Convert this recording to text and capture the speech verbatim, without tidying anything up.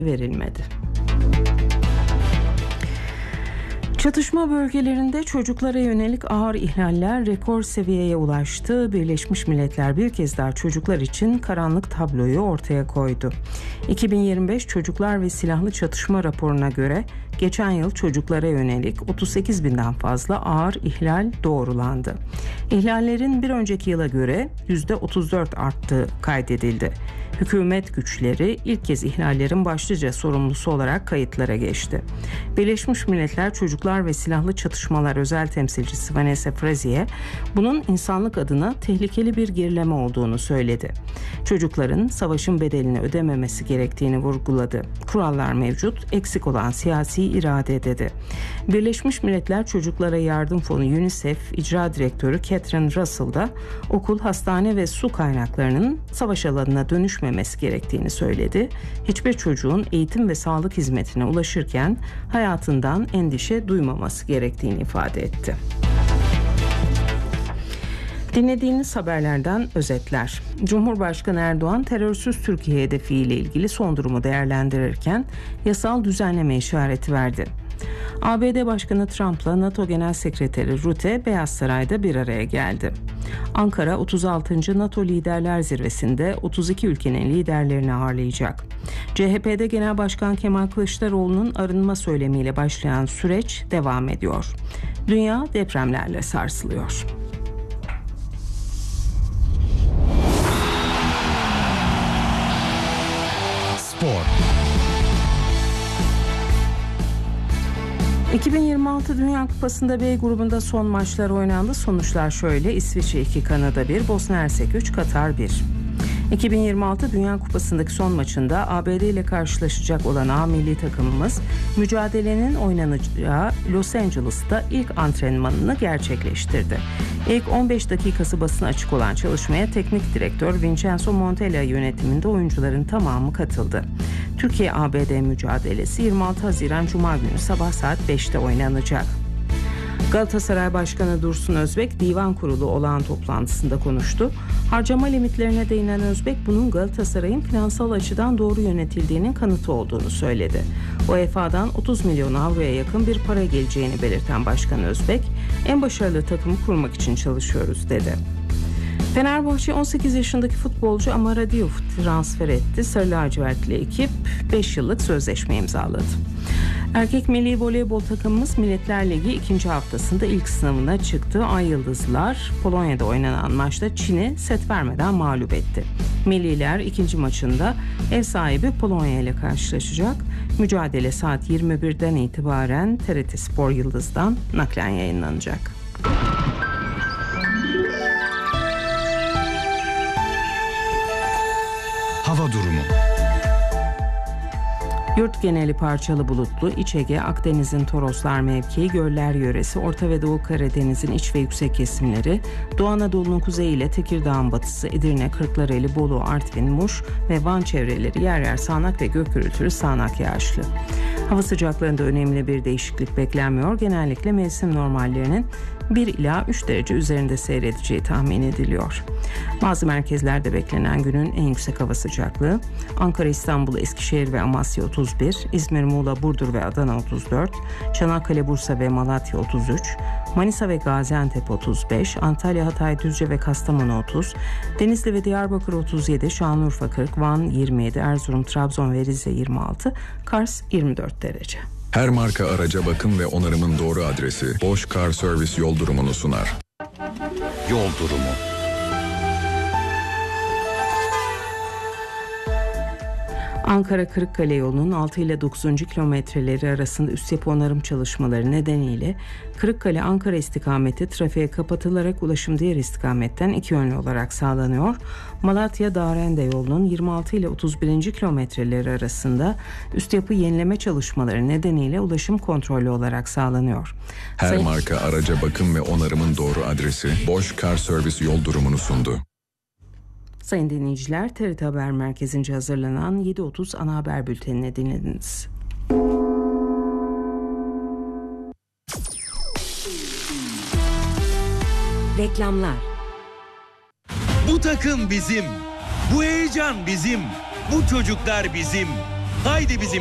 verilmedi. Çatışma bölgelerinde çocuklara yönelik ağır ihlaller rekor seviyeye ulaştı. Birleşmiş Milletler bir kez daha çocuklar için karanlık tabloyu ortaya koydu. iki bin yirmi beş Çocuklar ve Silahlı Çatışma raporuna göre geçen yıl çocuklara yönelik otuz sekiz binden fazla ağır ihlal doğrulandı. İhlallerin bir önceki yıla göre yüzde otuz dört arttığı kaydedildi. Hükümet güçleri ilk kez ihlallerin başlıca sorumlusu olarak kayıtlara geçti. Birleşmiş Milletler Çocuklar ve Silahlı Çatışmalar özel temsilcisi Vanessa Frazier, bunun insanlık adına tehlikeli bir gerileme olduğunu söyledi. Çocukların savaşın bedelini ödememesi gerektiğini vurguladı. Kurallar mevcut, eksik olan siyasi irade dedi. Birleşmiş Milletler Çocuklara Yardım Fonu UNICEF İcra Direktörü Catherine Russell da okul, hastane ve su kaynaklarının savaş alanına dönüşmemesi gerektiğini söyledi. Hiçbir çocuğun eğitim ve sağlık hizmetine ulaşırken hayatından endişe duymaması gerektiğini ifade etti. Dinlediğiniz haberlerden özetler. Cumhurbaşkanı Erdoğan terörsüz Türkiye hedefiyle ilgili son durumu değerlendirirken yasal düzenleme işareti verdi. A B D Başkanı Trump'la NATO Genel Sekreteri Rutte Beyaz Saray'da bir araya geldi. Ankara otuz altıncı NATO Liderler Zirvesi'nde otuz iki ülkenin liderlerini ağırlayacak. C H P'de Genel Başkan Kemal Kılıçdaroğlu'nun arınma söylemiyle başlayan süreç devam ediyor. Dünya depremlerle sarsılıyor. Spor. iki bin yirmi altı Dünya Kupası'nda B grubunda son maçlar oynandı. Sonuçlar şöyle: İsviçre iki, Kanada bir, Bosna Hersek üç, Katar bir. iki bin yirmi altı Dünya Kupası'ndaki son maçında A B D ile karşılaşacak olan A milli takımımız mücadelenin oynanacağı Los Angeles'ta ilk antrenmanını gerçekleştirdi. İlk on beş dakikası basına açık olan çalışmaya teknik direktör Vincenzo Montella yönetiminde oyuncuların tamamı katıldı. Türkiye A B D mücadelesi yirmi altı Haziran Cuma günü sabah saat beşte oynanacak. Galatasaray Başkanı Dursun Özbek Divan Kurulu olağan toplantısında konuştu. Harcama limitlerine değinen Özbek, bunun Galatasaray'ın finansal açıdan doğru yönetildiğinin kanıtı olduğunu söyledi. U E F A'dan otuz milyon avroya yakın bir para geleceğini belirten Başkan Özbek, en başarılı takımı kurmak için çalışıyoruz dedi. Fenerbahçe on sekiz yaşındaki futbolcu Amara Diouf transfer etti. Sarı lacivertli ekip beş yıllık sözleşme imzaladı. Erkek milli voleybol takımımız Milletler Ligi ikinci haftasında ilk sınavına çıktı. Ay Yıldızlar Polonya'da oynanan maçta Çin'i set vermeden mağlup etti. Milliler ikinci maçında ev sahibi Polonya ile karşılaşacak. Mücadele saat yirmi birden itibaren T R T Spor Yıldız'dan naklen yayınlanacak. Hava durumu. Yurt geneli parçalı bulutlu, İç Ege, Akdeniz'in Toroslar mevkii, göller yöresi, Orta ve Doğu Karadeniz'in iç ve yüksek kesimleri, Doğu Anadolu'nun kuzeyi ile Tekirdağ'ın batısı, Edirne, Kırklareli, Bolu, Artvin, Muş ve Van çevreleri yer yer sağanak ve gök gürültülü sağanak yağışlı. Hava sıcaklarında önemli bir değişiklik beklenmiyor. Genellikle mevsim normallerinin bir ila üç derece üzerinde seyredeceği tahmin ediliyor. Bazı merkezlerde beklenen günün en yüksek hava sıcaklığı Ankara, İstanbul, Eskişehir ve Amasya otuz bir, İzmir, Muğla, Burdur ve Adana otuz dört, Çanakkale, Bursa ve Malatya otuz üç, Manisa ve Gaziantep otuz beş, Antalya, Hatay, Düzce ve Kastamonu otuz, Denizli ve Diyarbakır otuz yedi, Şanlıurfa kırk, Van yirmi yedi, Erzurum, Trabzon ve Rize yirmi altı, Kars yirmi dört derece. Her marka araca bakım ve onarımın doğru adresi Bosch Car Service yol durumunu sunar. Yol durumu. Ankara Kırıkkale yolunun altı ile dokuzuncu kilometreleri arasında üst yapı onarım çalışmaları nedeniyle Kırıkkale Ankara istikameti trafiğe kapatılarak ulaşım diğer istikametten iki yönlü olarak sağlanıyor. Malatya Darende yolunun yirmi altı ile otuz birinci kilometreleri arasında üst yapı yenileme çalışmaları nedeniyle ulaşım kontrollü olarak sağlanıyor. Her Sayın... marka araca bakım ve onarımın doğru adresi Bosch Car Service yol durumunu sundu. Sayın dinleyiciler, T R T Haber Merkezi'nce hazırlanan yedi otuz ana haber bültenini dinlediniz. Reklamlar. Bu takım bizim. Bu heyecan bizim. Bu çocuklar bizim. Haydi bizim